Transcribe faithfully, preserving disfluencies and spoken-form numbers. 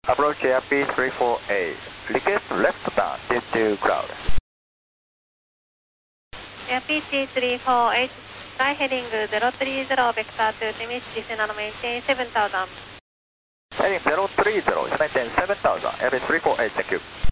Approach Airbus three four eight. Request left turn to cloud. Airbus three four eight, sky heading zero three zero, vector to Timis, descend and maintain seven thousand. Heading zero three zero, maintain seven thousand, Airbus three four eight, thank you.